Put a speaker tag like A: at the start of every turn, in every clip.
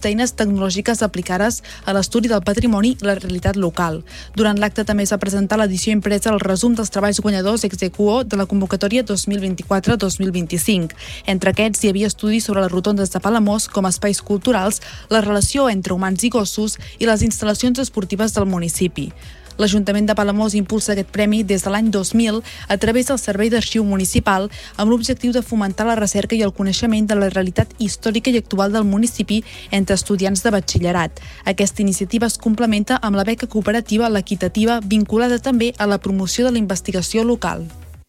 A: d'eines tecnològiques aplicades a l'estudi del patrimoni i la realitat local. Durant l'acte també es va presentar l'edició impresa al resum dels treballs guanyadors ex aequo de la convocatòria 2024-2025. Entre aquests hi havia estudis sobre les rotondes de Palamós com a espais culturals, la relació entre humans i gossos i les instal·lacions esportives del municipi. L'Ajuntament de Palamós impulsa aquest premi des de l'any 2000 a través del Servei d'Arxiu Municipal amb l'objectiu de fomentar la recerca i el coneixement de la realitat històrica i actual del municipi entre estudiants de batxillerat. Aquesta iniciativa es complementa amb la beca cooperativa l'Equitativa, vinculada també a la promoció de la investigació local.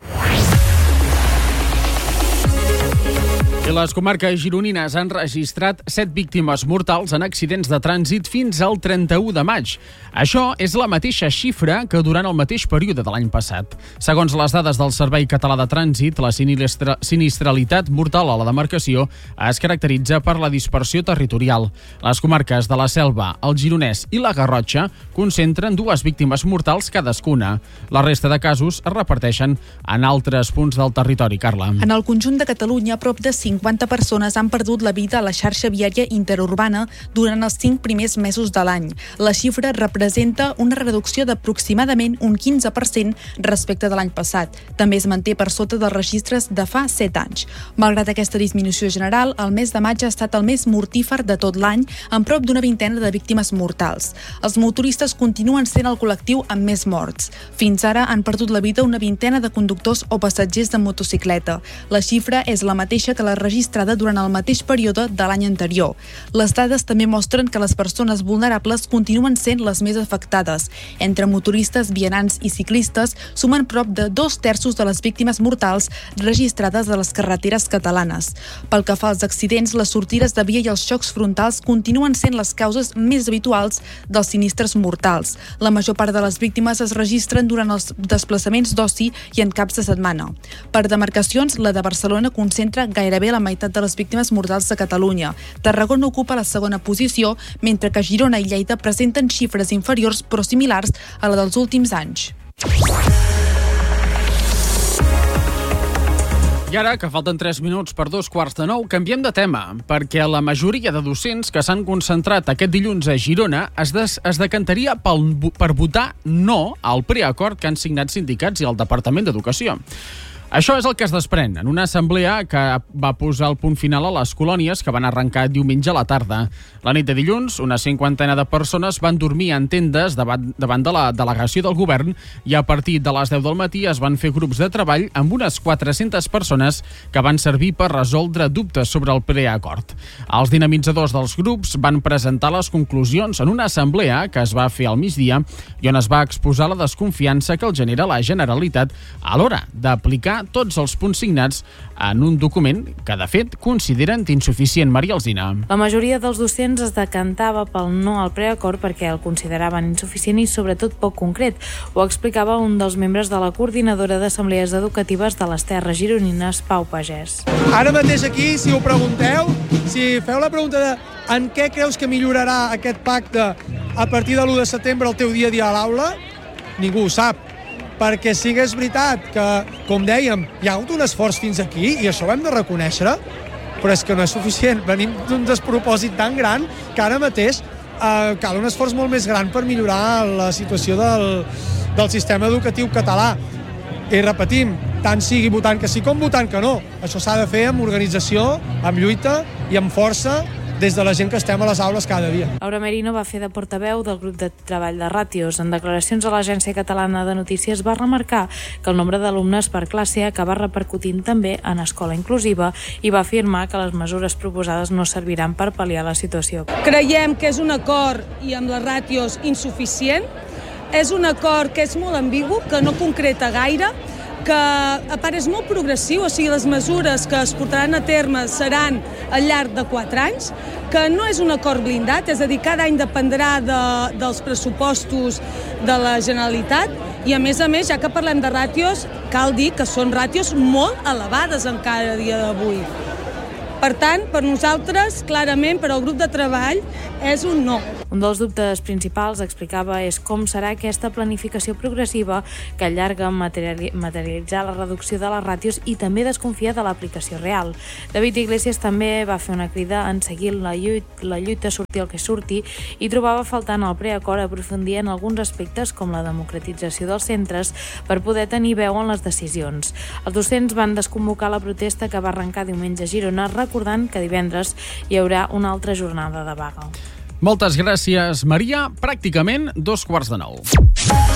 B: I les comarques gironines han registrat 7 víctimes mortals en accidents de trànsit fins al 31 de maig. Això és la mateixa xifra que durant el mateix període de l'any passat. Segons les dades del Servei Català de Trànsit, la sinistralitat mortal a la demarcació es caracteritza per la dispersió territorial. Les comarques de la Selva, el Gironès i la Garrotxa concentren 2 víctimes mortals cadascuna. La resta de casos es reparteixen en altres punts del territori, Carla.
A: En el conjunt de Catalunya, prop de 50 persones han perdut la vida a la xarxa viària interurbana durant els 5 primers mesos de l'any. La xifra representa una reducció d'aproximadament un 15% respecte de l'any passat. També es manté per sota dels registres de fa 7 anys. Malgrat aquesta disminució general, el mes de maig ha estat el més mortífer de tot l'any, amb prop d'una vintena de víctimes mortals. Els motoristes continuen sent el col·lectiu amb més morts. Fins ara han perdut la vida una vintena de conductors o passatgers de motocicleta. La xifra és la mateixa que la registrada durant el mateix període de l'any anterior. Les dades també mostren que les persones vulnerables continuen sent les més afectades. Entre motoristes, vianants i ciclistes sumen prop de 2/3 de les víctimes mortals registrades a les carreteres catalanes. Pel que fa als accidents, les sortides de via i els xocs frontals continuen sent les causes més habituals dels sinistres mortals. La major part de les víctimes es registren durant els desplaçaments d'oci i en caps de setmana. Per demarcacions, la de Barcelona concentra gairebé la meitat de les víctimes mortals de Catalunya. Tarragona ocupa la segona posició, mentre que Girona i Lleida presenten xifres inferiors però similars a la dels últims anys.
B: I ara, que falten 3 minuts per 8:45, canviem de tema, perquè la majoria de docents que s'han concentrat aquest dilluns a Girona es decantaria per votar no al preacord que han signat sindicats i el Departament d'Educació. Això és el que es desprèn en una assemblea que va posar el punt final a les colònies que van arrencar diumenge a la tarda. La nit de dilluns, una 50ena de persones van dormir en tendes davant de la delegació del govern i a partir de les 10 del matí es van fer grups de treball amb unes 400 persones que van servir per resoldre dubtes sobre el preacord. Els dinamitzadors dels grups van presentar les conclusions en una assemblea que es va fer al migdia i on es va exposar la desconfiança que el genera la Generalitat a l'hora d'aplicar tots els punts signats en un document que, de fet, consideren insuficient. Maria Alsina.
C: La majoria dels docents es decantava pel no al preacord perquè el consideraven insuficient i, sobretot, poc concret. Ho explicava un dels membres de la coordinadora d'assemblees educatives de les Terres Gironines, Pau Pagès.
D: Ara mateix aquí, si ho pregunteu, si feu la pregunta de en què creus que millorarà aquest pacte a partir de l'1 de setembre el teu dia a dia a l'aula, ningú ho sap. Perquè sí que és veritat que, com dèiem, hi ha hagut un esforç fins aquí i això ho hem de reconèixer, però és que no és suficient. Venim d'un despropòsit tan gran que ara mateix cal un esforç molt més gran per millorar la situació del sistema educatiu català. I repetim, tant sigui votant que sí com votant que no. Això s'ha de fer amb organització, amb lluita i amb força des de la gent que estem a les aules cada dia.
C: Laura Merino va fer de portaveu del grup de treball de ràtios. En declaracions a l'Agència Catalana de Notícies va remarcar que el nombre d'alumnes per classe acaba repercutint també en escola inclusiva i va afirmar que les mesures proposades no serviran per pal·liar la situació.
E: Creiem que és un acord i amb les ràtios insuficient. És un acord que és molt ambigu, que no concreta gaire, que a part és molt progressiu, o sigui, les mesures que es portaran a terme seran al llarg de 4 anys, que no és un acord blindat, és a dir, cada any dependrà dels pressupostos de la Generalitat i, a més, ja que parlem de ràtios, cal dir que són ràtios molt elevades encara a dia d'avui. Per tant, per nosaltres, clarament, per al grup de treball, és un no.
C: Un dels dubtes principals, explicava, és com serà aquesta planificació progressiva que allarga materialitzar la reducció de les ràtios i també desconfia de l'aplicació real. David Iglesias també va fer una crida en seguir la lluita surti el que surti i trobava faltant al preacord aprofundir en alguns aspectes com la democratització dels centres per poder tenir veu en les decisions. Els docents van desconvocar la protesta que va arrencar diumenge a Girona, recordant que divendres hi haurà una altra jornada de vaga.
B: Moltes gràcies, Maria. Pràcticament 8:45.